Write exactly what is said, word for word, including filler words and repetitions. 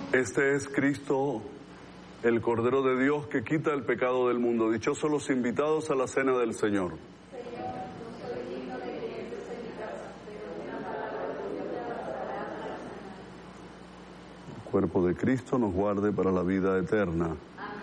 Este es Cristo, el Cordero de Dios que quita el pecado del mundo. Dichosos los invitados a la cena del Señor. Señor, no soy digno de que entres en mi casa, pero una palabra tuya me bastará para sanar. El cuerpo de Cristo nos guarde para la vida eterna. Amén.